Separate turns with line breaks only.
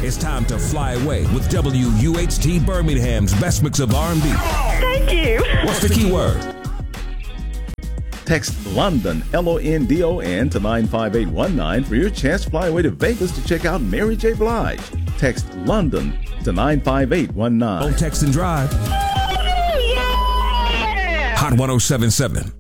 It's time to fly away with WUHT Birmingham's best mix of R&B.
Thank you.
What's the key word?
Text London, London, to 95819 for your chance to fly away to Vegas to check out Mary J. Blige. Text London to 95819.
Don't text and drive.
Oh, yeah!
Hot 1077.